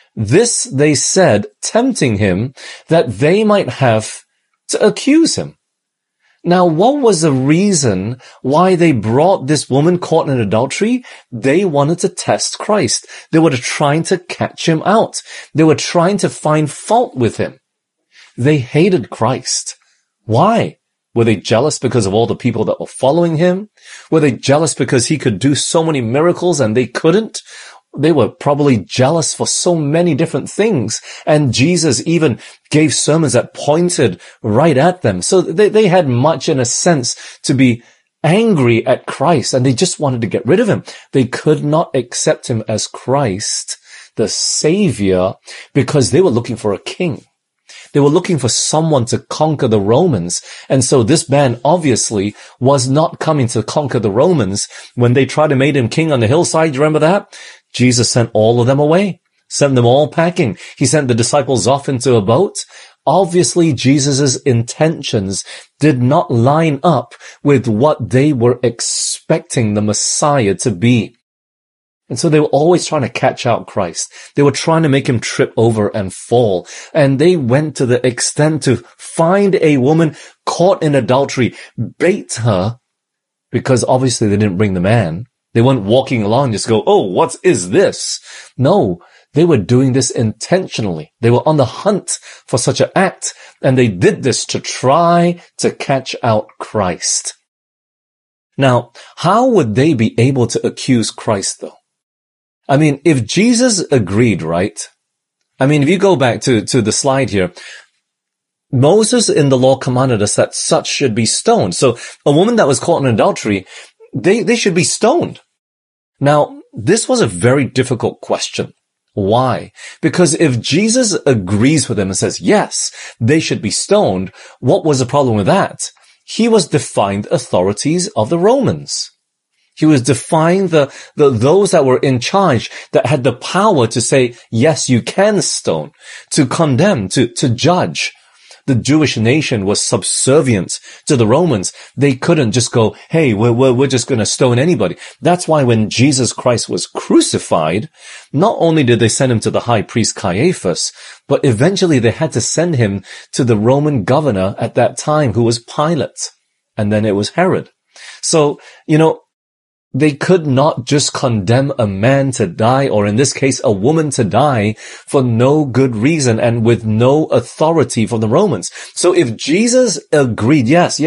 This they said, tempting him, that they might have to accuse him. Now, what was the reason why they brought this woman caught in adultery? They wanted to test Christ. They were trying to catch him out. They were trying to find fault with him. They hated Christ. Why? Were they jealous because of all the people that were following him? Were they jealous because he could do so many miracles and they couldn't? They were probably jealous for so many different things. And Jesus even gave sermons that pointed right at them. So they had much, in a sense, to be angry at Christ, and they just wanted to get rid of him. They could not accept him as Christ, the Savior, because they were looking for a king. They were looking for someone to conquer the Romans. And so this man obviously was not coming to conquer the Romans. When they tried to make him king on the hillside, you remember that? Jesus sent all of them away, sent them all packing. He sent the disciples off into a boat. Obviously, Jesus' intentions did not line up with what they were expecting the Messiah to be. And so they were always trying to catch out Christ. They were trying to make him trip over and fall. And they went to the extent to find a woman caught in adultery, bait her, because obviously they didn't bring the man. They weren't walking along just go, oh, what is this? No, they were doing this intentionally. They were on the hunt for such an act, and they did this to try to catch out Christ. Now, how would they be able to accuse Christ, though? I mean, if Jesus agreed, right? I mean, if you go back to the slide here, Moses in the law commanded us that such should be stoned. So a woman that was caught in adultery, they should be stoned. Now, this was a very difficult question. Why? Because if Jesus agrees with them and says, yes, they should be stoned, what was the problem with that? He was defying the authorities of the Romans. He was defying those that were in charge, that had the power to say, yes, you can stone, to condemn, to judge. The Jewish nation was subservient to the Romans. They couldn't just go, hey, we're just going to stone anybody. That's why when Jesus Christ was crucified, not only did they send him to the high priest Caiaphas, but eventually they had to send him to the Roman governor at that time, who was Pilate. And then it was Herod. So, they could not just condemn a man to die, or in this case, a woman to die, for no good reason and with no authority from the Romans. So if Jesus agreed, yes,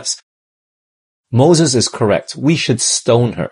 Moses is correct, we should stone her.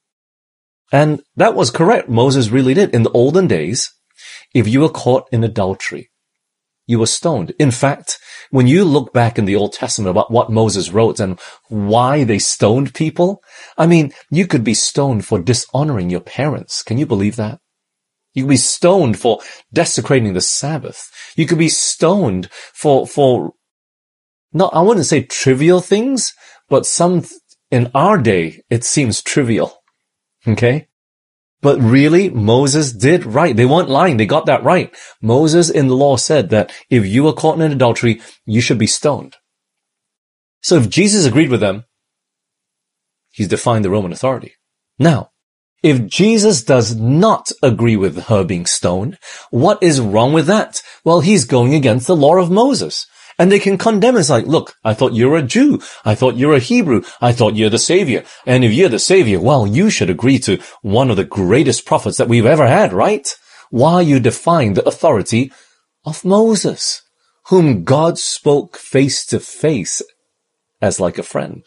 And that was correct. Moses really did. In the olden days, if you were caught in adultery, you were stoned. In fact, when you look back in the Old Testament about what Moses wrote and why they stoned people, I mean, you could be stoned for dishonoring your parents. Can you believe that? You could be stoned for desecrating the Sabbath. You could be stoned for not, I wouldn't say trivial things, but some in our day, it seems trivial. Okay? But really, Moses did right. They weren't lying. They got that right. Moses in the law said that if you were caught in adultery, you should be stoned. So if Jesus agreed with them, he's defying the Roman authority. Now, if Jesus does not agree with her being stoned, what is wrong with that? Well, he's going against the law of Moses. And they can condemn us like, look, I thought you're a Jew. I thought you're a Hebrew. I thought you're the Savior. And if you're the Savior, well, you should agree to one of the greatest prophets that we've ever had, right? Why are you defying the authority of Moses, whom God spoke face to face as like a friend?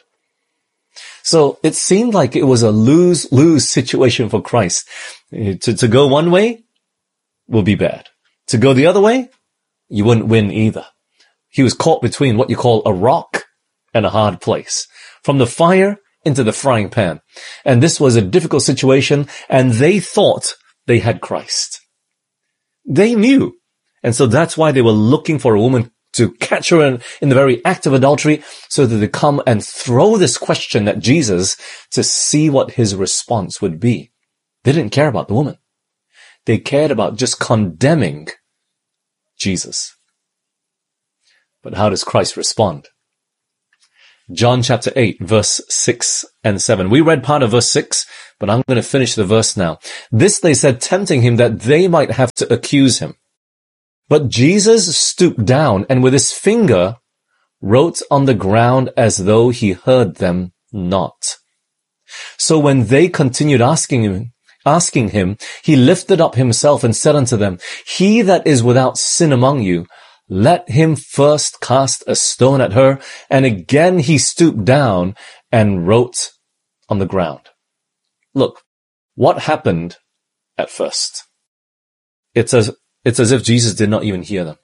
So it seemed like it was a lose-lose situation for Christ. To go one way will be bad. To go the other way, you wouldn't win either. He was caught between what you call a rock and a hard place, from the fire into the frying pan. And this was a difficult situation, and they thought they had Christ. They knew. And so that's why they were looking for a woman to catch her in the very act of adultery, so that they come and throw this question at Jesus to see what his response would be. They didn't care about the woman. They cared about just condemning Jesus. But how does Christ respond? John chapter 8, verse 6 and 7. We read part of verse 6, but I'm going to finish the verse now. This they said, tempting him that they might have to accuse him. But Jesus stooped down and with his finger wrote on the ground as though he heard them not. So when they continued asking him, he lifted up himself and said unto them, He that is without sin among you, let him first cast a stone at her. And again he stooped down and wrote on the ground. Look, what happened at first? It's as if Jesus did not even hear them.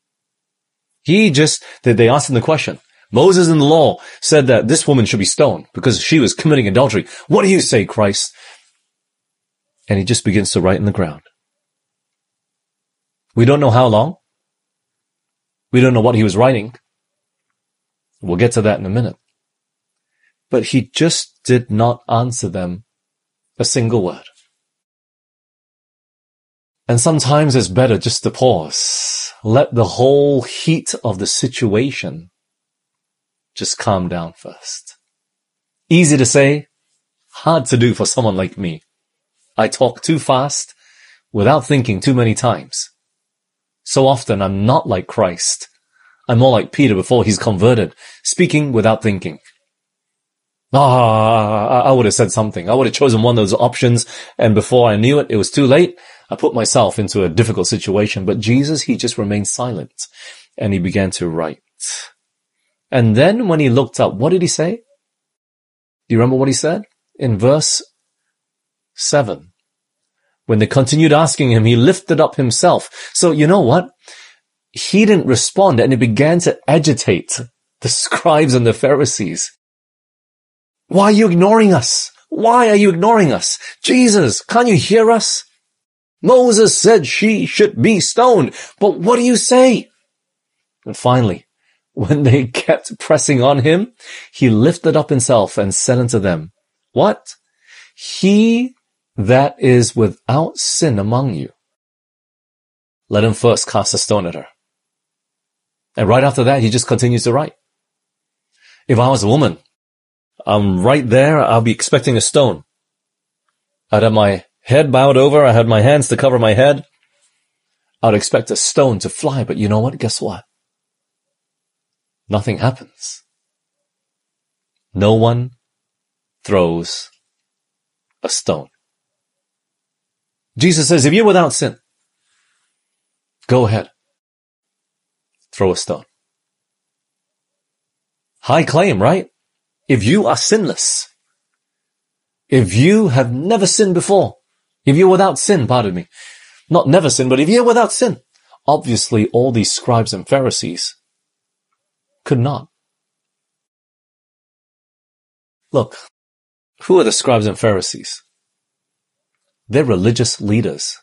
They asked him the question. Moses in the law said that this woman should be stoned because she was committing adultery. What do you say, Christ? And he just begins to write in the ground. We don't know how long. We don't know what he was writing. We'll get to that in a minute. But he just did not answer them a single word. And sometimes it's better just to pause. Let the whole heat of the situation just calm down first. Easy to say, hard to do for someone like me. I talk too fast without thinking too many times. So often I'm not like Christ. I'm more like Peter before he's converted, speaking without thinking. I would have said something. I would have chosen one of those options, and before I knew it, it was too late. I put myself into a difficult situation. But Jesus, he just remained silent, and he began to write. And then when he looked up, what did he say? Do you remember what he said? In verse 7. When they continued asking him, he lifted up himself. So you know what? He didn't respond, and it began to agitate the scribes and the Pharisees. Why are you ignoring us? Why are you ignoring us? Jesus, can't you hear us? Moses said she should be stoned, but what do you say? And finally, when they kept pressing on him, he lifted up himself and said unto them, What? He that is without sin among you, let him first cast a stone at her. And right after that, he just continues to write. If I was a woman, I'm right there, I'll be expecting a stone. I'd have my head bowed over, I had my hands to cover my head. I'd expect a stone to fly, but you know what? Guess what? Nothing happens. No one throws a stone. Jesus says, if you're without sin, go ahead. Throw a stone. High claim, right? If you are sinless, if you have never sinned before, if you're without sin, pardon me, not never sin, but if you're without sin, obviously all these scribes and Pharisees could not. Look, who are the scribes and Pharisees? They're religious leaders.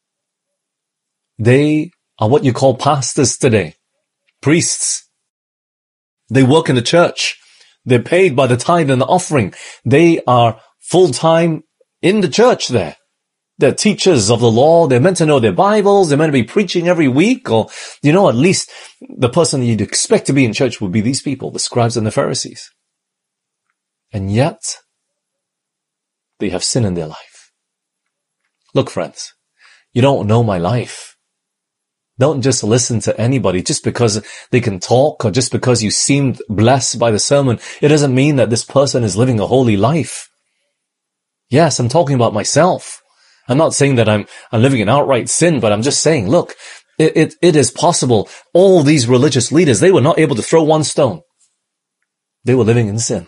They are what you call pastors today, priests. They work in the church. They're paid by the tithe and the offering. They are full-time in the church there. They're teachers of the law. They're meant to know their Bibles. They're meant to be preaching every week. Or, at least the person you'd expect to be in church would be these people, the scribes and the Pharisees. And yet, they have sin in their life. Look, friends, you don't know my life. Don't just listen to anybody just because they can talk or just because you seemed blessed by the sermon. It doesn't mean that this person is living a holy life. Yes, I'm talking about myself. I'm not saying that I'm living in outright sin, but I'm just saying, look, it is possible. All these religious leaders, they were not able to throw one stone. They were living in sin.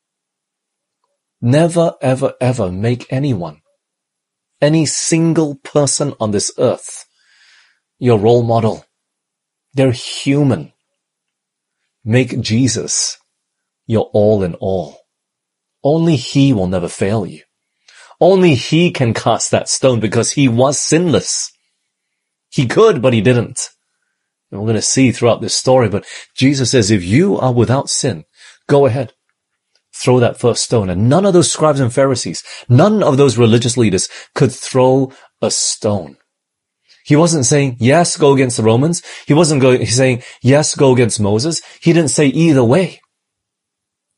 Never, ever, ever make anyone, any single person on this earth, your role model. They're human. Make Jesus your all in all. Only he will never fail you. Only he can cast that stone because he was sinless. He could, but he didn't. And we're going to see throughout this story, but Jesus says, if you are without sin, go ahead. Throw that first stone. And none of those scribes and Pharisees, none of those religious leaders could throw a stone. He wasn't saying, yes, go against the Romans. He wasn't saying, yes, go against Moses. He didn't say either way.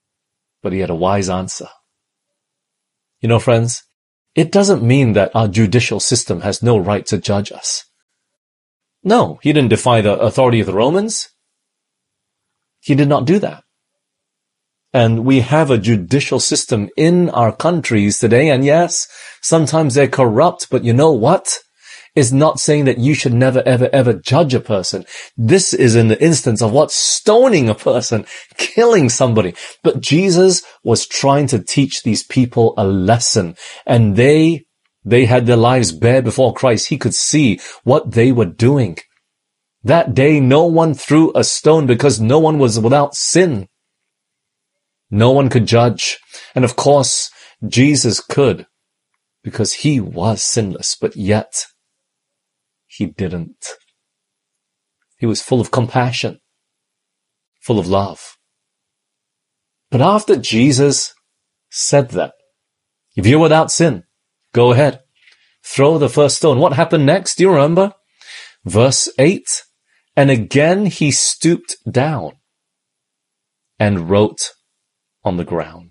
but he had a wise answer. You know, friends, it doesn't mean that our judicial system has no right to judge us. No, he didn't defy the authority of the Romans. He did not do that. And we have a judicial system in our countries today, and yes, sometimes they're corrupt, but you know what? It's not saying that you should never, ever, ever judge a person. This is in the instance of what? Stoning a person, killing somebody. But Jesus was trying to teach these people a lesson, and they had their lives bare before Christ. He could see what they were doing. That day, no one threw a stone because no one was without sin. No one could judge. And of course, Jesus could, because he was sinless, but yet he didn't. He was full of compassion, full of love. But after Jesus said that, if you're without sin, go ahead, throw the first stone. What happened next? Do you remember? Verse 8, and again he stooped down and wrote on the ground.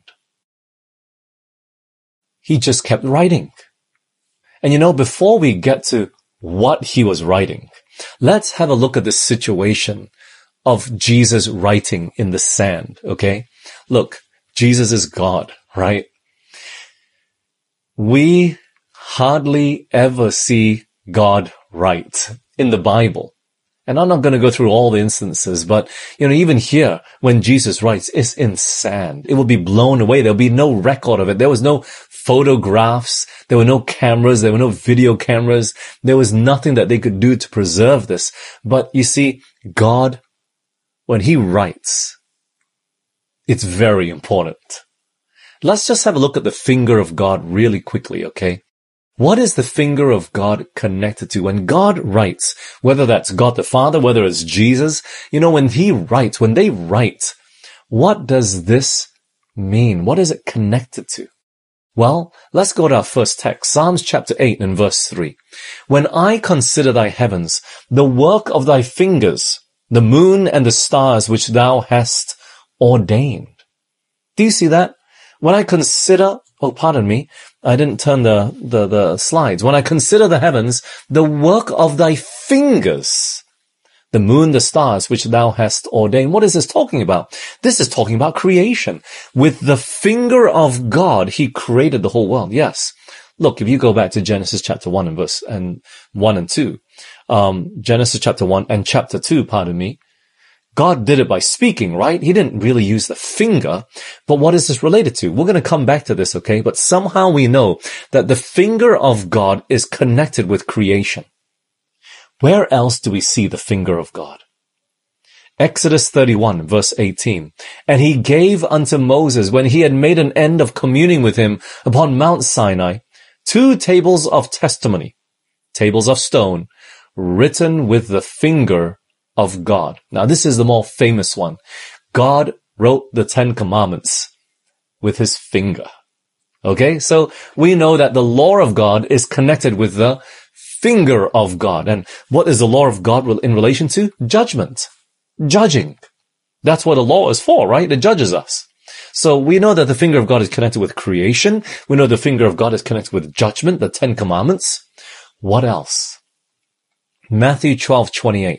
He just kept writing. And you know, before we get to what he was writing, let's have a look at the situation of Jesus writing in the sand, okay? Look, Jesus is God, right? We hardly ever see God write in the Bible. And I'm not going to go through all the instances, but, you know, even here, when Jesus writes, it's in sand. It will be blown away. There'll be no record of it. There was no photographs. There were no cameras. There were no video cameras. There was nothing that they could do to preserve this. But you see, God, when he writes, it's very important. Let's just have a look at the finger of God really quickly, okay? What is the finger of God connected to? When God writes, whether that's God the Father, whether it's Jesus, you know, when he writes, when they write, what does this mean? What is it connected to? Well, let's go to our first text, Psalms chapter 8 and verse 3. When I consider thy heavens, the work of thy fingers, the moon and the stars which thou hast ordained. Do you see that? When I consider, I didn't turn the slides. When I consider the heavens, the work of thy fingers, the moon, the stars, which thou hast ordained. What is this talking about? This is talking about creation. With the finger of God, he created the whole world. Yes. Look, if you go back to Genesis chapter 1 and verse 1 and 2, Genesis chapter 1 and chapter 2, God did it by speaking, right? He didn't really use the finger. But what is this related to? We're going to come back to this, okay? But somehow we know that the finger of God is connected with creation. Where else do we see the finger of God? Exodus 31, verse 18. And he gave unto Moses, when he had made an end of communing with him upon Mount Sinai, 2 tables of testimony, tables of stone, written with the finger of God. Now, this is the more famous one. God wrote the 10 Commandments with his finger. Okay, so we know that the law of God is connected with the finger of God. And what is the law of God in relation to? Judgment. Judging. That's what the law is for, right? It judges us. So we know that the finger of God is connected with creation. We know the finger of God is connected with judgment, the 10 Commandments. What else? Matthew 12:28.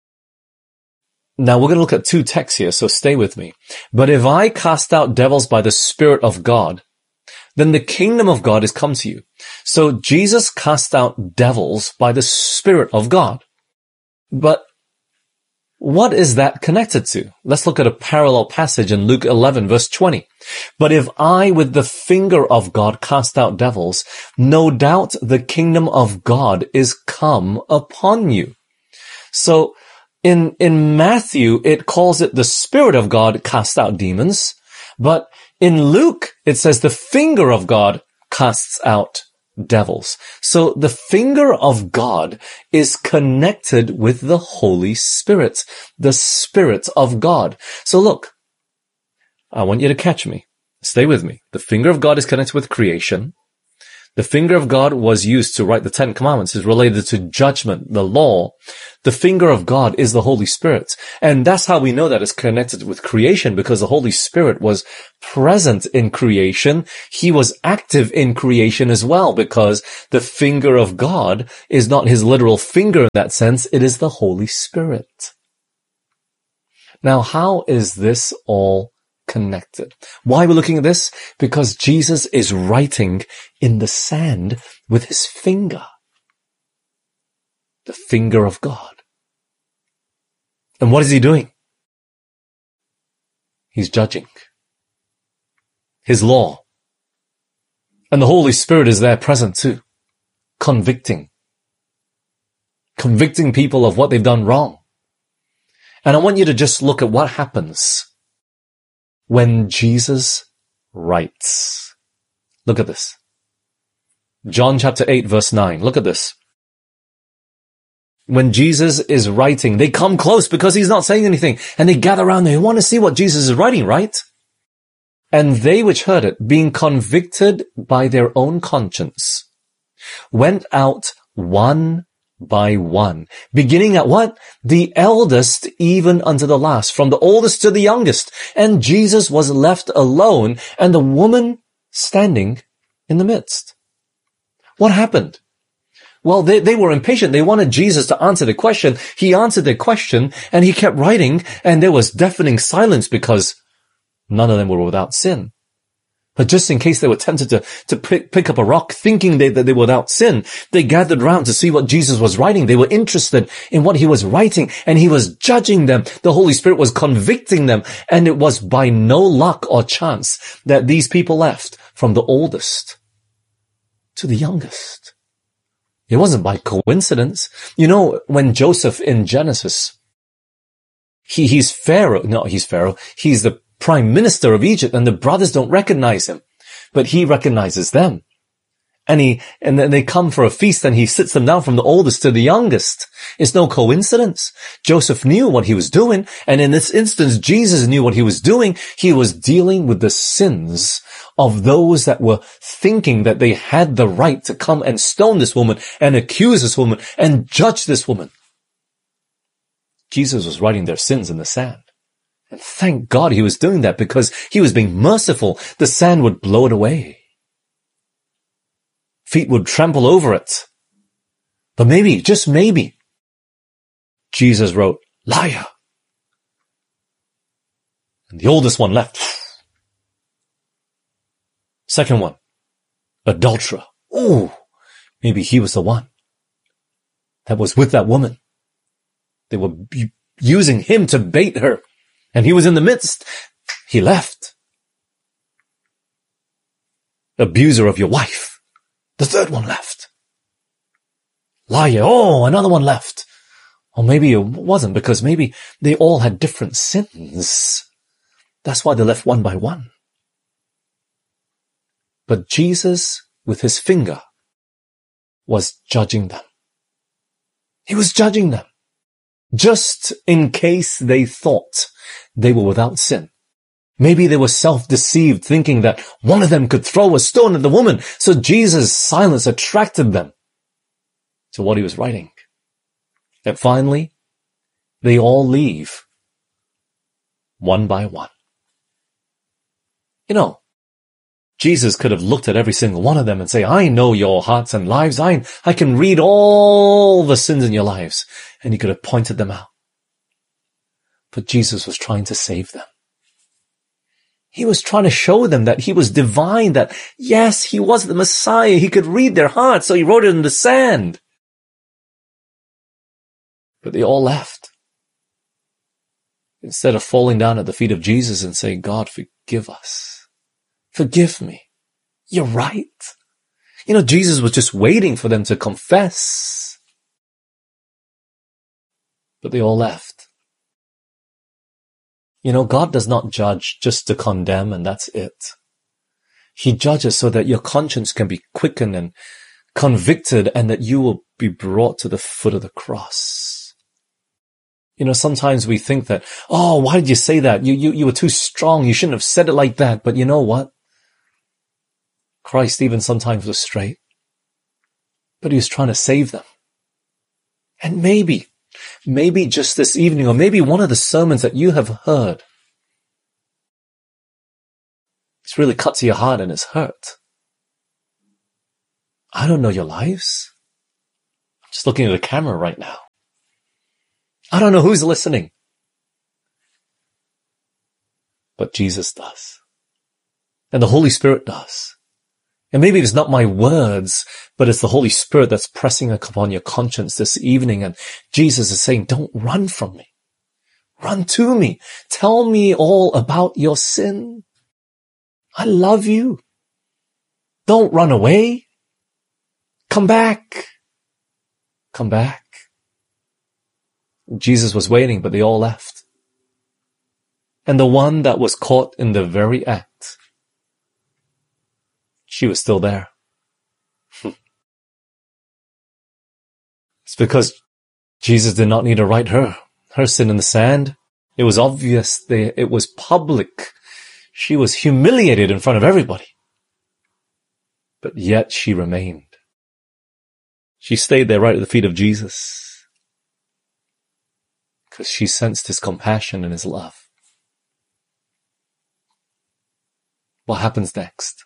Now, we're going to look at 2 texts here, so stay with me. But if I cast out devils by the Spirit of God, then the kingdom of God is come to you. So Jesus cast out devils by the Spirit of God. But what is that connected to? Let's look at a parallel passage in Luke 11, verse 20. But if I with the finger of God cast out devils, no doubt the kingdom of God is come upon you. So, in Matthew, it calls it the Spirit of God cast out demons. But in Luke, it says the finger of God casts out devils. So the finger of God is connected with the Holy Spirit, the Spirit of God. So look, I want you to catch me. Stay with me. The finger of God is connected with creation. The finger of God was used to write the Ten Commandments. It's related to judgment, the law. The finger of God is the Holy Spirit. And that's how we know that it's connected with creation, because the Holy Spirit was present in creation. He was active in creation as well, because the finger of God is not his literal finger in that sense. It is the Holy Spirit. Now, how is this all connected? Why are we looking at this? Because Jesus is writing in the sand with his finger. The finger of God. And what is he doing? He's judging. His law. And the Holy Spirit is there present too. Convicting. Convicting people of what they've done wrong. And I want you to just look at what happens when Jesus writes. Look at this. John chapter 8 verse 9. Look at this. When Jesus is writing, they come close because he's not saying anything, and they gather around. They want to see what Jesus is writing, right? And they which heard it, being convicted by their own conscience, went out one by one, beginning at what? The eldest even unto the last, from the oldest to the youngest. And Jesus was left alone, and the woman standing in the midst. What happened? Well, they were impatient. They wanted Jesus to answer the question. He answered their question, and he kept writing, and there was deafening silence because none of them were without sin. But just in case they were tempted to pick up a rock thinking that they were without sin, they gathered around to see what Jesus was writing. They were interested in what he was writing, and he was judging them. The Holy Spirit was convicting them, and it was by no luck or chance that these people left, from the oldest to the youngest. It wasn't by coincidence. You know, when Joseph in Genesis, he's Pharaoh. He's the prime minister of Egypt, and the brothers don't recognize him, but he recognizes them. And then they come for a feast, and he sits them down from the oldest to the youngest. It's no coincidence. Joseph knew what he was doing, and in this instance, Jesus knew what he was doing. He was dealing with the sins of those that were thinking that they had the right to come and stone this woman and accuse this woman and judge this woman. Jesus was writing their sins in the sand. And thank God he was doing that, because he was being merciful. The sand would blow it away. Feet would trample over it. But maybe, just maybe, Jesus wrote, liar. And the oldest one left. Second one, adulterer. Oh, maybe he was the one that was with that woman. They were using him to bait her, and he was in the midst. He left. Abuser of your wife. The third one left. Liar. Oh, another one left. Or maybe it wasn't, because maybe they all had different sins. That's why they left one by one. But Jesus, with his finger, was judging them. He was judging them, just in case they thought they were without sin. Maybe they were self-deceived, thinking that one of them could throw a stone at the woman. So Jesus' silence attracted them to what he was writing. And finally, they all leave, one by one. You know, Jesus could have looked at every single one of them and say, I know your hearts and lives. I can read all the sins in your lives. And he could have pointed them out. But Jesus was trying to save them. He was trying to show them that he was divine, that yes, he was the Messiah. He could read their hearts, so he wrote it in the sand. But they all left. Instead of falling down at the feet of Jesus and saying, God, forgive us. Forgive me. You're right. You know, Jesus was just waiting for them to confess. But they all left. You know, God does not judge just to condemn, and that's it. He judges so that your conscience can be quickened and convicted, and that you will be brought to the foot of the cross. You know, sometimes we think that, oh, why did you say that? You were too strong. You shouldn't have said it like that. But you know what? Christ even sometimes was straight, but he was trying to save them. And maybe just this evening, or maybe one of the sermons that you have heard, it's really cut to your heart and it's hurt. I don't know your lives. I'm just looking at the camera right now. I don't know who's listening. But Jesus does. And the Holy Spirit does. And maybe it's not my words, but it's the Holy Spirit that's pressing upon your conscience this evening. And Jesus is saying, don't run from me. Run to me. Tell me all about your sin. I love you. Don't run away. Come back. Come back. Jesus was waiting, but they all left. And the one that was caught in the very act, she was still there. It's because Jesus did not need to write her sin in the sand. It was obvious. It was public. She was humiliated in front of everybody. But yet she remained. She stayed there right at the feet of Jesus because she sensed his compassion and his love. What happens next?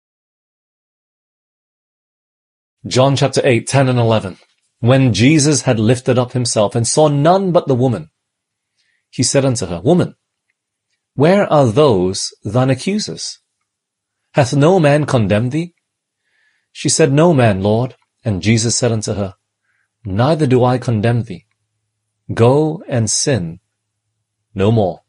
John chapter 8, 10 and 11. When Jesus had lifted up himself and saw none but the woman, he said unto her, Woman, where are those thine accusers? Hath no man condemned thee? She said, No man, Lord. And Jesus said unto her, Neither do I condemn thee. Go and sin no more.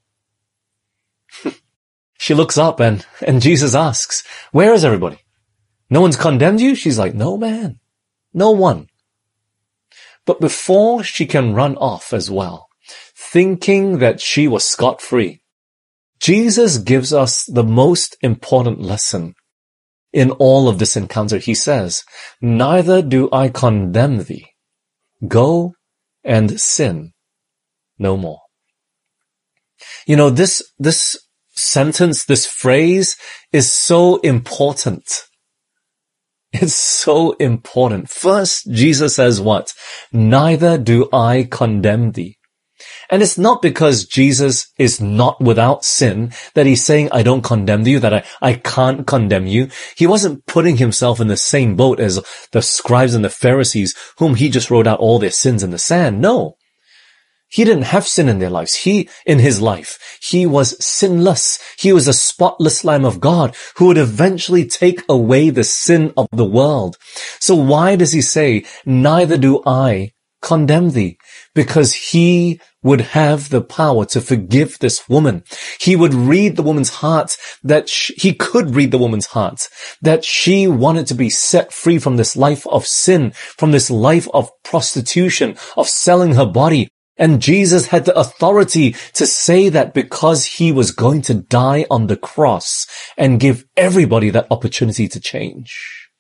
She looks up and Jesus asks, Where is everybody? No one's condemned you? She's like, No man, no one. But before she can run off as well, thinking that she was scot-free, Jesus gives us the most important lesson in all of this encounter. He says, Neither do I condemn thee. Go and sin no more. You know, this sentence, this phrase is so important. It's so important. First, Jesus says what? Neither do I condemn thee. And it's not because Jesus is not without sin that he's saying, I don't condemn you, that I can't condemn you. He wasn't putting himself in the same boat as the scribes and the Pharisees, whom he just wrote out all their sins in the sand. No. He didn't have sin in their lives. In his life, he was sinless. He was a spotless Lamb of God who would eventually take away the sin of the world. So why does he say, neither do I condemn thee? Because he would have the power to forgive this woman. He would read the woman's heart, he could read the woman's heart, that she wanted to be set free from this life of sin, from this life of prostitution, of selling her body. And Jesus had the authority to say that because he was going to die on the cross and give everybody that opportunity to change.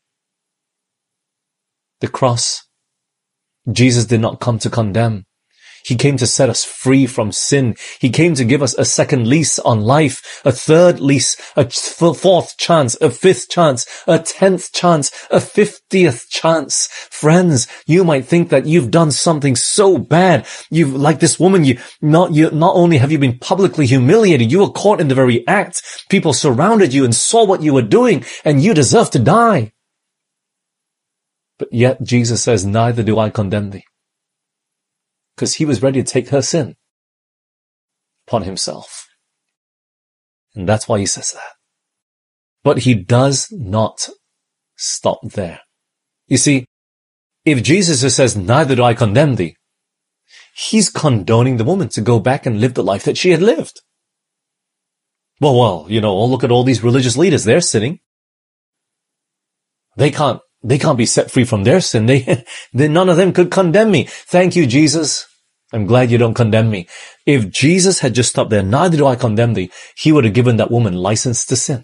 The cross, Jesus did not come to condemn. He came to set us free from sin. He came to give us a second lease on life, a third lease, a fourth chance, a fifth chance, a 10th chance, a 50th chance. Friends, you might think that you've done something so bad. You've, like this woman, not only have you been publicly humiliated, you were caught in the very act. People surrounded you and saw what you were doing, and you deserve to die. But yet Jesus says, neither do I condemn thee. Because he was ready to take her sin upon himself. And that's why he says that. But he does not stop there. You see, if Jesus just says, neither do I condemn thee, he's condoning the woman to go back and live the life that she had lived. Well, look at all these religious leaders. They're sinning. They can't be set free from their sin. None of them could condemn me. Thank you, Jesus. I'm glad you don't condemn me. If Jesus had just stopped there, neither do I condemn thee, he would have given that woman license to sin.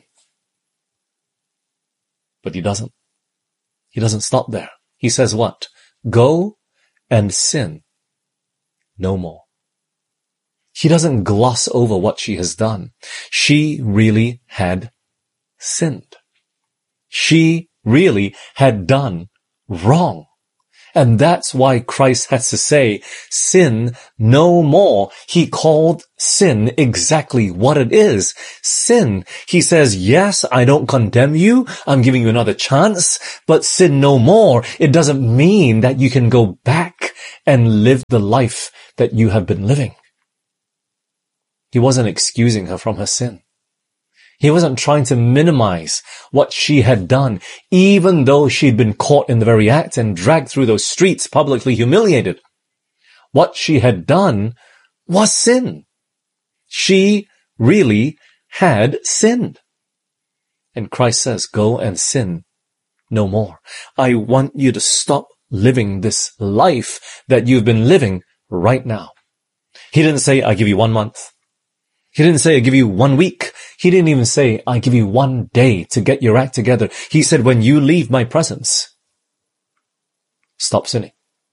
But he doesn't. He doesn't stop there. He says what? Go and sin no more. He doesn't gloss over what she has done. She really had sinned. She really had done wrong. And that's why Christ has to say, sin no more. He called sin exactly what it is. Sin. He says, yes, I don't condemn you. I'm giving you another chance, but sin no more. It doesn't mean that you can go back and live the life that you have been living. He wasn't excusing her from her sin. He wasn't trying to minimize what she had done, even though she'd been caught in the very act and dragged through those streets, publicly humiliated. What she had done was sin. She really had sinned. And Christ says, go and sin no more. I want you to stop living this life that you've been living right now. He didn't say, I give you 1 month. He didn't say, I give you 1 week. He didn't even say, I give you 1 day to get your act together. He said, when you leave my presence, stop sinning.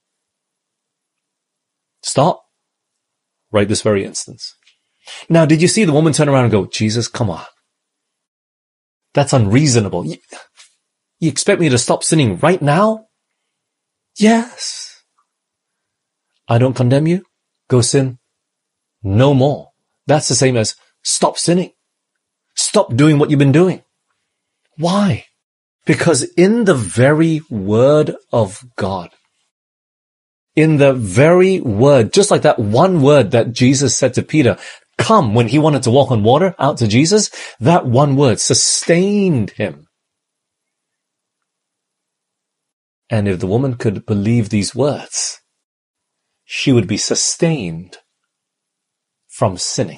Stop. Right this very instance. Now, did you see the woman turn around and go, Jesus, come on. That's unreasonable. You expect me to stop sinning right now? Yes. I don't condemn you. Go sin no more. That's the same as stop sinning. Stop doing what you've been doing. Why? Because in the very word of God, in the very word, just like that one word that Jesus said to Peter, come, when he wanted to walk on water out to Jesus, that one word sustained him. And if the woman could believe these words, she would be sustained from sinning.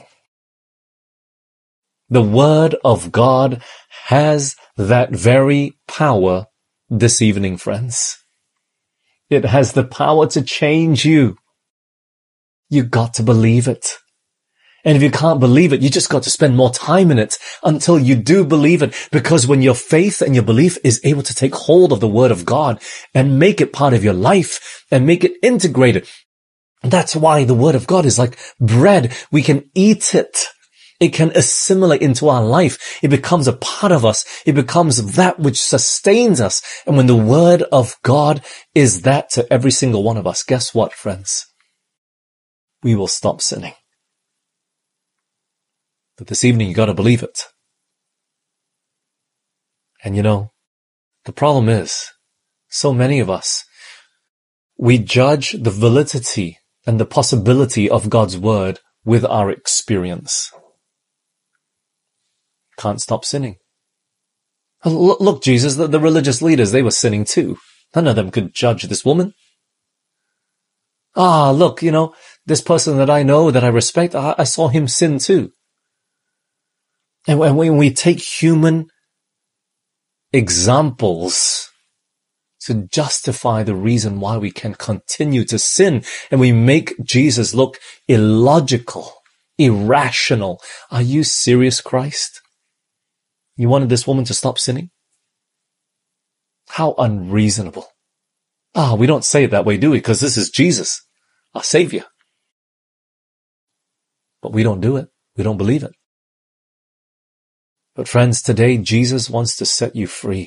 The word of God has that very power this evening, friends. It has the power to change you. You got to believe it. And if you can't believe it, you just got to spend more time in it until you do believe it. Because when your faith and your belief is able to take hold of the word of God and make it part of your life and make it integrated, that's why the word of God is like bread. We can eat it. It can assimilate into our life. It becomes a part of us. It becomes that which sustains us. And when the word of God is that to every single one of us, guess what, friends? We will stop sinning. But this evening, you got to believe it. And you know, the problem is, so many of us, we judge the validity and the possibility of God's word with our experience. Can't stop sinning. Look, Jesus, the religious leaders, they were sinning too. None of them could judge this woman. Look, this person that I know, that I respect, I saw him sin too. And when we take human examples to justify the reason why we can continue to sin, and we make Jesus look illogical, irrational. Are you serious, Christ? You wanted this woman to stop sinning? How unreasonable. We don't say it that way, do we? Because this is Jesus, our Savior. But we don't do it. We don't believe it. But friends, today Jesus wants to set you free.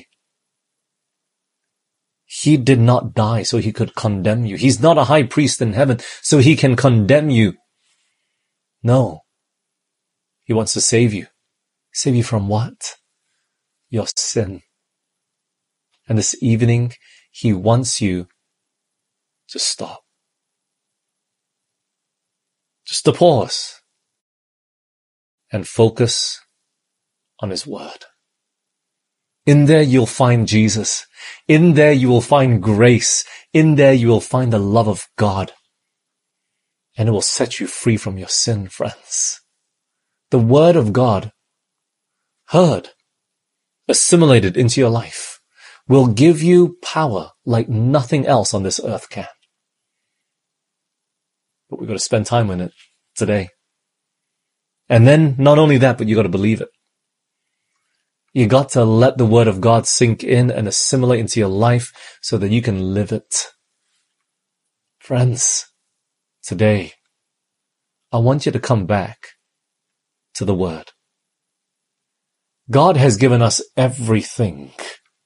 He did not die so he could condemn you. He's not a high priest in heaven so he can condemn you. No. He wants to save you. Save you from what? Your sin. And this evening, he wants you to stop. Just to pause and focus on his word. In there you'll find Jesus. In there you will find grace. In there you will find the love of God. And it will set you free from your sin, friends. The word of God, heard, assimilated into your life, will give you power like nothing else on this earth can. But we've got to spend time in it today. And then not only that, but you've got to believe it. You got to let the word of God sink in and assimilate into your life so that you can live it. Friends, today, I want you to come back to the word. God has given us everything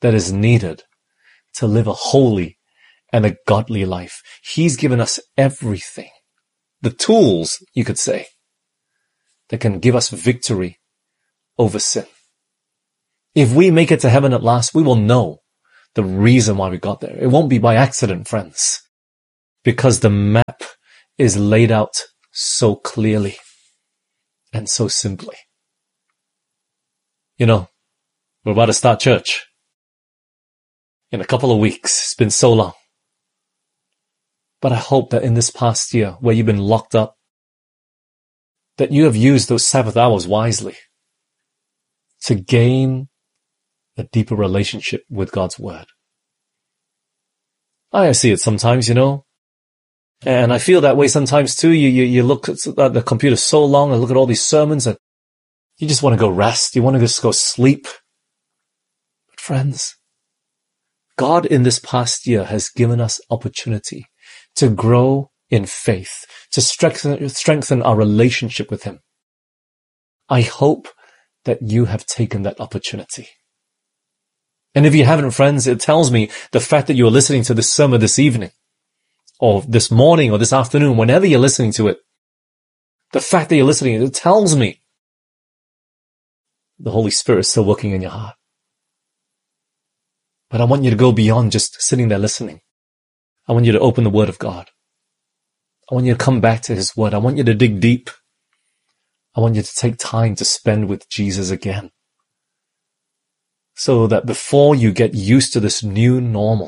that is needed to live a holy and a godly life. He's given us everything, the tools, you could say, that can give us victory over sin. If we make it to heaven at last, we will know the reason why we got there. It won't be by accident, friends, because the map is laid out so clearly and so simply. You know, we're about to start church in a couple of weeks. It's been so long. But I hope that in this past year, where you've been locked up, that you have used those Sabbath hours wisely to gain a deeper relationship with God's Word. I see it sometimes, you know, and I feel that way sometimes too. You look at the computer so long and look at all these sermons and you just want to go rest. You want to just go sleep. But friends, God in this past year has given us opportunity to grow in faith, to strengthen our relationship with Him. I hope that you have taken that opportunity. And if you haven't, friends, it tells me the fact that you're listening to this sermon this evening, or this morning, or this afternoon, whenever you're listening to it, the fact that you're listening, it tells me the Holy Spirit is still working in your heart. But I want you to go beyond just sitting there listening. I want you to open the Word of God. I want you to come back to His Word. I want you to dig deep. I want you to take time to spend with Jesus again, so that before you get used to this new normal,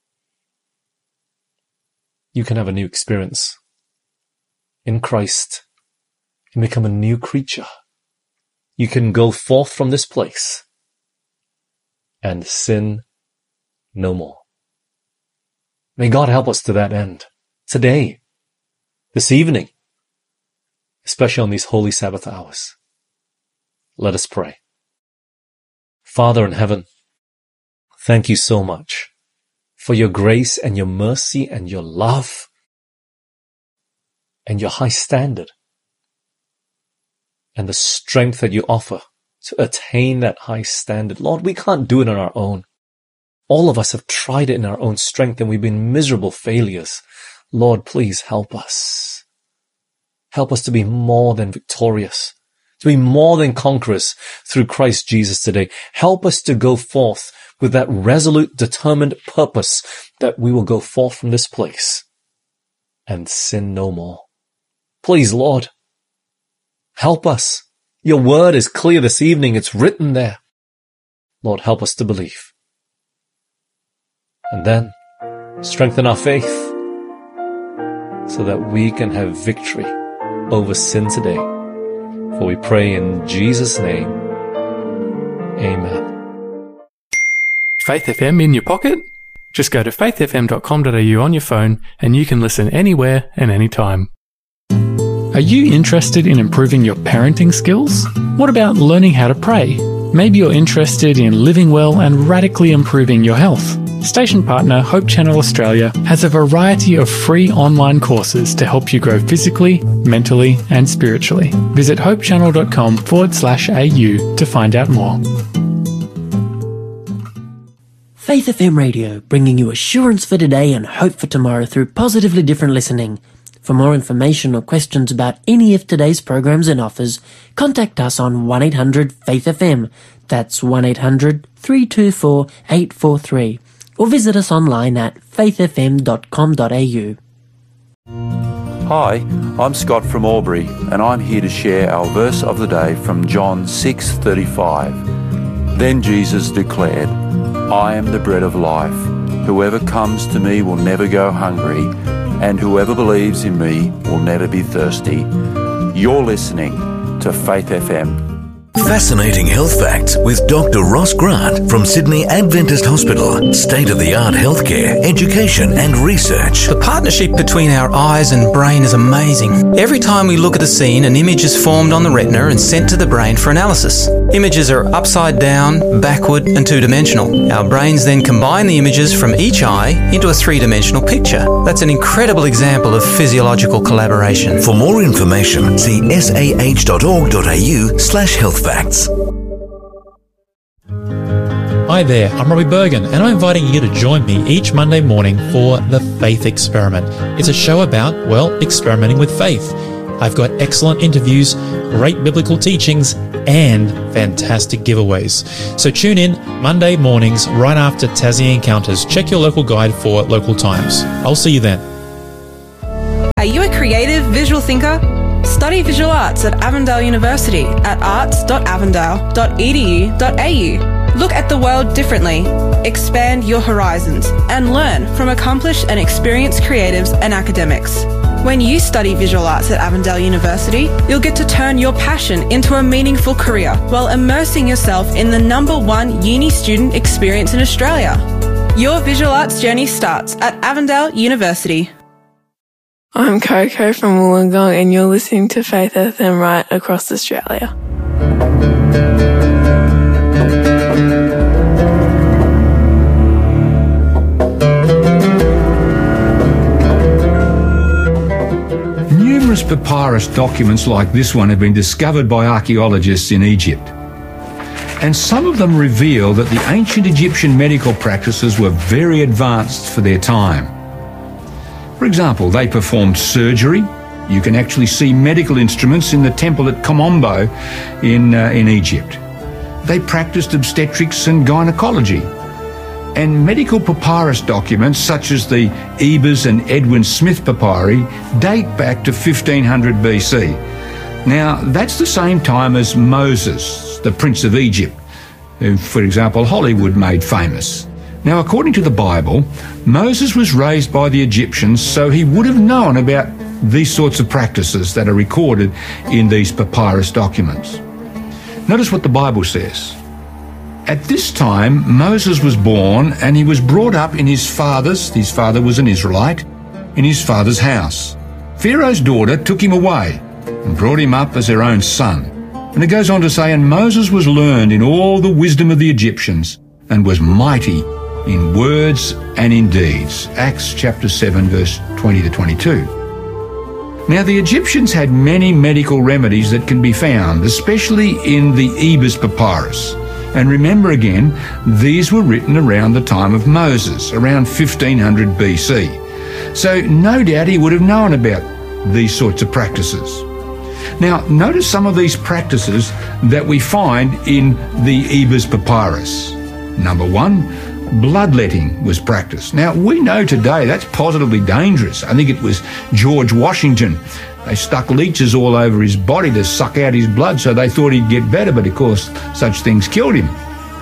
you can have a new experience in Christ and become a new creature. You can go forth from this place and sin no more. May God help us to that end today, this evening, especially on these holy Sabbath hours. Let us pray. Father in heaven, thank you so much for your grace and your mercy and your love and your high standard and the strength that you offer to attain that high standard. Lord, we can't do it on our own. All of us have tried it in our own strength and we've been miserable failures. Lord, please help us. Help us to be more than victorious, to be more than conquerors through Christ Jesus today. Help us to go forth with that resolute, determined purpose that we will go forth from this place and sin no more. Please, Lord, help us. Your word is clear this evening. It's written there. Lord, help us to believe. And then strengthen our faith so that we can have victory over sin today. For we pray in Jesus' name. Amen. Faith FM in your pocket? Just go to faithfm.com.au on your phone and you can listen anywhere and anytime. Are you interested in improving your parenting skills? What about learning how to pray? Maybe you're interested in living well and radically improving your health. Station partner Hope Channel Australia has a variety of free online courses to help you grow physically, mentally and spiritually. Visit hopechannel.com/au to find out more. Faith FM Radio, bringing you assurance for today and hope for tomorrow through positively different listening. For more information or questions about any of today's programs and offers, contact us on 1-800-FAITH-FM. That's 1-800-324-843. Or visit us online at faithfm.com.au. Hi, I'm Scott from Albury, and I'm here to share our verse of the day from John 6:35. Then Jesus declared, I am the bread of life. Whoever comes to me will never go hungry, and whoever believes in me will never be thirsty. You're listening to Faith FM. Fascinating health facts with Dr. Ross Grant from Sydney Adventist Hospital. State-of-the-art healthcare, education and research. The partnership between our eyes and brain is amazing. Every time we look at a scene, an image is formed on the retina and sent to the brain for analysis. Images are upside down, backward and two-dimensional. Our brains then combine the images from each eye into a three-dimensional picture. That's an incredible example of physiological collaboration. For more information, see sah.org.au/healthfacts. Hi there, I'm Robbie Bergen, and I'm inviting you to join me each Monday morning for The Faith Experiment. It's a show about, well, experimenting with faith. I've got excellent interviews, great biblical teachings, and fantastic giveaways. So tune in Monday mornings right after Tassie Encounters. Check your local guide for local times. I'll see you then. Are you a creative visual thinker? Study visual arts at Avondale University at arts.avondale.edu.au. Look at the world differently, expand your horizons, and learn from accomplished and experienced creatives and academics. When you study visual arts at Avondale University, you'll get to turn your passion into a meaningful career while immersing yourself in the #1 uni student experience in Australia. Your visual arts journey starts at Avondale University. I'm Coco from Wollongong, and you're listening to Faith FM right across Australia. Numerous papyrus documents like this one have been discovered by archaeologists in Egypt. And some of them reveal that the ancient Egyptian medical practices were very advanced for their time. For example, they performed surgery. You can actually see medical instruments in the temple at Komombo in Egypt. They practiced obstetrics and gynecology. And medical papyrus documents such as the Ebers and Edwin Smith papyri date back to 1500 BC. Now, that's the same time as Moses, the Prince of Egypt, who, for example, Hollywood made famous. Now, according to the Bible, Moses was raised by the Egyptians, so he would have known about these sorts of practices that are recorded in these papyrus documents. Notice what the Bible says. At this time, Moses was born, and he was brought up in his father was an Israelite, in his father's house. Pharaoh's daughter took him away and brought him up as her own son. And it goes on to say, and Moses was learned in all the wisdom of the Egyptians and was mighty in words and in deeds. Acts chapter 7, verse 20 to 22. Now, the Egyptians had many medical remedies that can be found, especially in the Ebers papyrus. And remember again, these were written around the time of Moses, around 1500 BC. So no doubt he would have known about these sorts of practices. Now, notice some of these practices that we find in the Ebers papyrus. Number 1, bloodletting was practiced. Now, we know today that's positively dangerous. I think it was George Washington. They stuck leeches all over his body to suck out his blood, so they thought he'd get better, but of course such things killed him.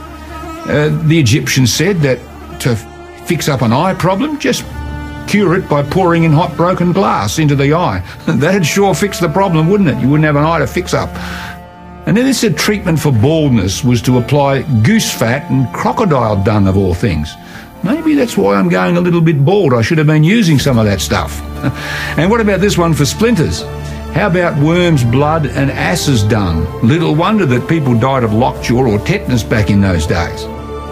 The Egyptians said that to fix up an eye problem, just cure it by pouring in hot broken glass into the eye. That'd sure fix the problem, wouldn't it? You wouldn't have an eye to fix up. And then they said treatment for baldness was to apply goose fat and crocodile dung, of all things. Maybe that's why I'm going a little bit bald. I should have been using some of that stuff. And what about this one for splinters? How about worm's blood and ass's dung? Little wonder that people died of lockjaw or tetanus back in those days.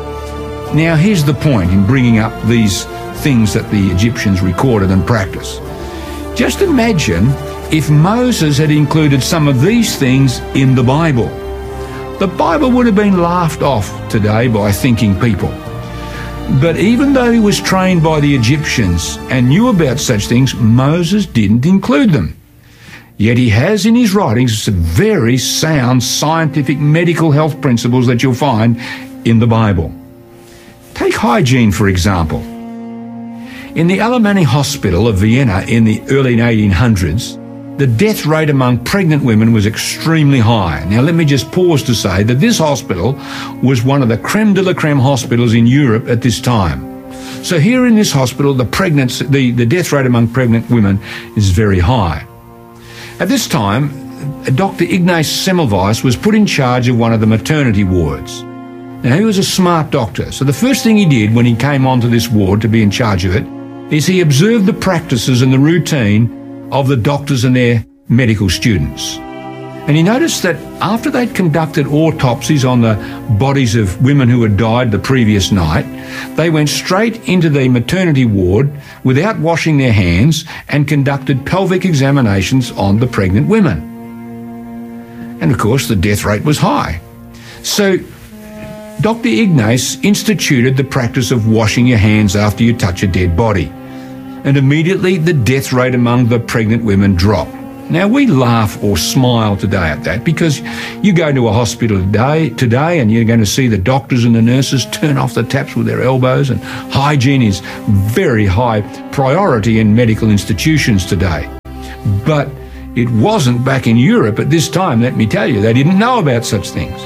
Now, here's the point in bringing up these things that the Egyptians recorded and practiced. Just imagine if Moses had included some of these things in the Bible. The Bible would have been laughed off today by thinking people. But even though he was trained by the Egyptians and knew about such things, Moses didn't include them. Yet he has in his writings some very sound scientific medical health principles that you'll find in the Bible. Take hygiene, for example. In the Alemanni Hospital of Vienna in the early 1800s, the death rate among pregnant women was extremely high. Now, let me just pause to say that this hospital was one of the creme de la creme hospitals in Europe at this time. So here in this hospital, the death rate among pregnant women is very high. At this time, Dr. Ignaz Semmelweis was put in charge of one of the maternity wards. Now, he was a smart doctor, so the first thing he did when he came onto this ward to be in charge of it is he observed the practices and the routine of the doctors and their medical students. And he noticed that after they'd conducted autopsies on the bodies of women who had died the previous night, they went straight into the maternity ward without washing their hands and conducted pelvic examinations on the pregnant women. And of course, the death rate was high. So Dr. Ignace instituted the practice of washing your hands after you touch a dead body, and immediately the death rate among the pregnant women dropped. Now, we laugh or smile today at that because you go to a hospital today and you're going to see the doctors and the nurses turn off the taps with their elbows, and hygiene is very high priority in medical institutions today. But it wasn't back in Europe at this time, let me tell you. They didn't know about such things.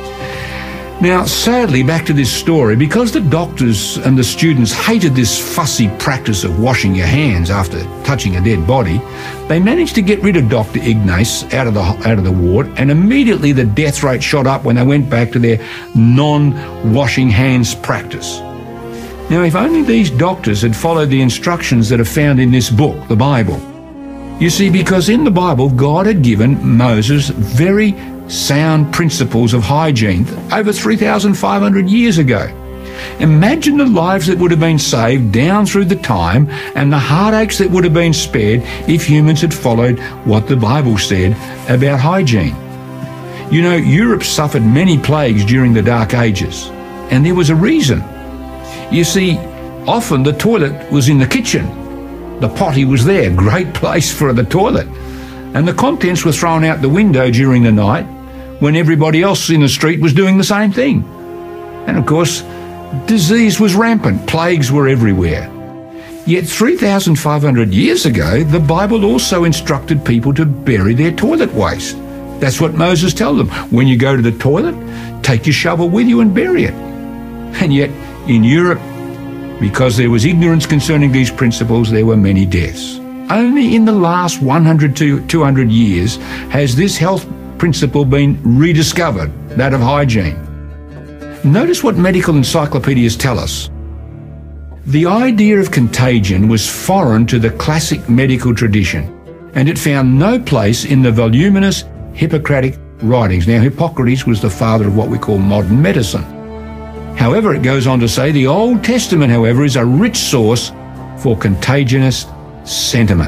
Now, sadly, back to this story, because the doctors and the students hated this fussy practice of washing your hands after touching a dead body, they managed to get rid of Dr. Ignace out of the ward, and immediately the death rate shot up when they went back to their non-washing hands practice. Now, if only these doctors had followed the instructions that are found in this book, the Bible. You see, because in the Bible, God had given Moses very sound principles of hygiene over 3,500 years ago. Imagine the lives that would have been saved down through the time and the heartaches that would have been spared if humans had followed what the Bible said about hygiene. You know, Europe suffered many plagues during the Dark Ages, and there was a reason. You see, often the toilet was in the kitchen. The potty was there, great place for the toilet. And the contents were thrown out the window during the night when everybody else in the street was doing the same thing. And of course, disease was rampant, plagues were everywhere. Yet 3,500 years ago, the Bible also instructed people to bury their toilet waste. That's what Moses told them. When you go to the toilet, take your shovel with you and bury it. And yet, in Europe, because there was ignorance concerning these principles, there were many deaths. Only in the last 100 to 200 years has this health principle been rediscovered, that of hygiene. Notice what medical encyclopedias tell us. The idea of contagion was foreign to the classic medical tradition, and it found no place in the voluminous Hippocratic writings. Now, Hippocrates was the father of what we call modern medicine. However, it goes on to say the Old Testament, however, is a rich source for contagious sentiment.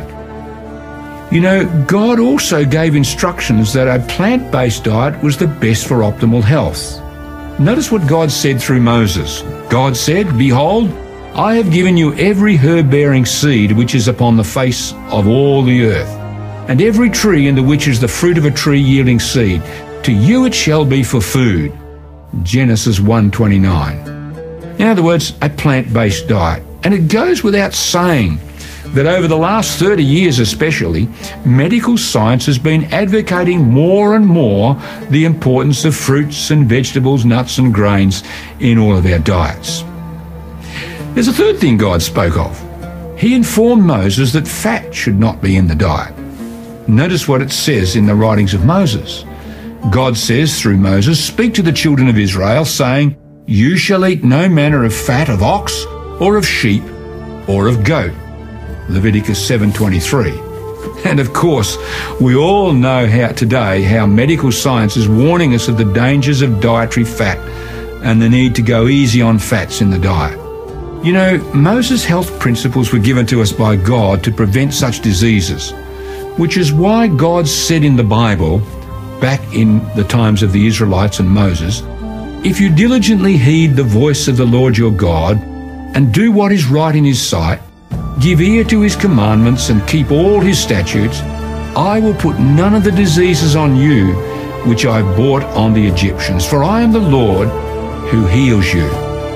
You know, God also gave instructions that a plant-based diet was the best for optimal health. Notice what God said through Moses. God said, "Behold, I have given you every herb-bearing seed which is upon the face of all the earth, and every tree in the which is the fruit of a tree yielding seed. To you it shall be for food." Genesis 1:29. In other words, a plant-based diet. And it goes without saying that over the last 30 years especially, medical science has been advocating more and more the importance of fruits and vegetables, nuts and grains in all of our diets. There's a third thing God spoke of. He informed Moses that fat should not be in the diet. Notice what it says in the writings of Moses. God says through Moses, "Speak to the children of Israel, saying, You shall eat no manner of fat of ox, or of sheep, or of goat." Leviticus 7:23. And of course, we all know how medical science is warning us of the dangers of dietary fat and the need to go easy on fats in the diet. You know, Moses' health principles were given to us by God to prevent such diseases, which is why God said in the Bible, back in the times of the Israelites and Moses, "If you diligently heed the voice of the Lord your God and do what is right in his sight, give ear to his commandments and keep all his statutes, I will put none of the diseases on you which I brought on the Egyptians, for I am the Lord who heals you."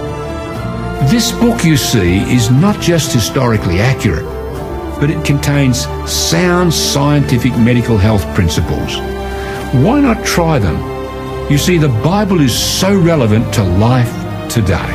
This book, you see, is not just historically accurate, but it contains sound scientific medical health principles. Why not try them? You see, the Bible is so relevant to life today.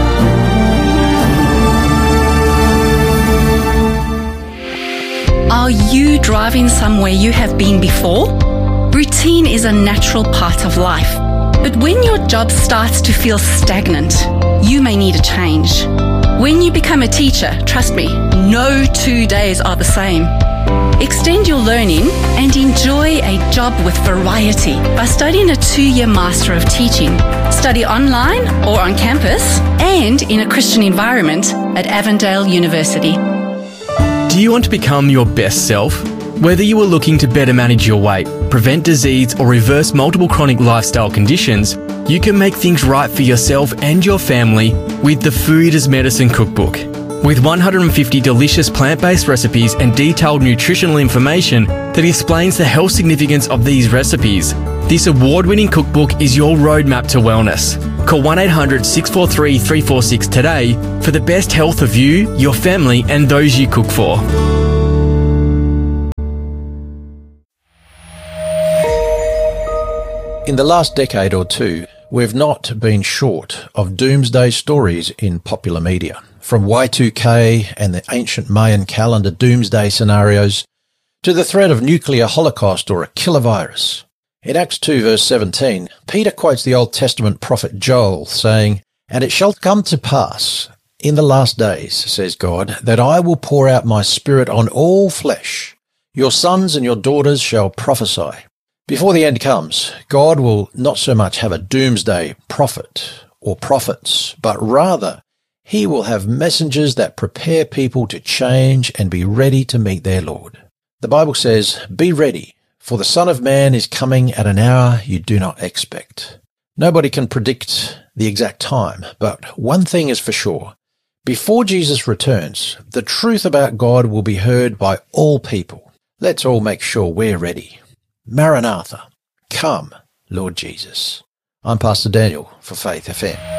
Are you driving somewhere you have been before? Routine is a natural part of life. But when your job starts to feel stagnant, you may need a change. When you become a teacher, trust me, no 2 days are the same. Extend your learning and enjoy a job with variety by studying a 2-year Master of Teaching. Study online or on campus and in a Christian environment at Avondale University. Do you want to become your best self? Whether you are looking to better manage your weight, prevent disease or reverse multiple chronic lifestyle conditions, You can make things right for yourself and your family with the Food as Medicine Cookbook. With 150 delicious plant-based recipes and detailed nutritional information that explains the health significance of these recipes, this award-winning cookbook is your roadmap to wellness. Call 1-800-643-346 today for the best health of you, your family, and those you cook for. In the last decade or two, we've not been short of doomsday stories in popular media. From Y2K and the ancient Mayan calendar doomsday scenarios to the threat of nuclear holocaust or a killer virus. In Acts 2 verse 17, Peter quotes the Old Testament prophet Joel saying, "And it shall come to pass in the last days, says God, that I will pour out my spirit on all flesh. Your sons and your daughters shall prophesy." Before the end comes, God will not so much have a doomsday prophet or prophets, but rather he will have messengers that prepare people to change and be ready to meet their Lord. The Bible says, "Be ready, for the Son of Man is coming at an hour you do not expect." Nobody can predict the exact time, but one thing is for sure. Before Jesus returns, the truth about God will be heard by all people. Let's all make sure we're ready. Maranatha, come, Lord Jesus. I'm Pastor Daniel for Faith FM.